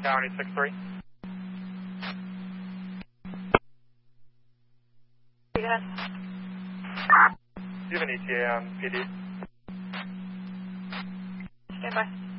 County 6-3. Go ahead. Do you have an ETA on PD? Stand by.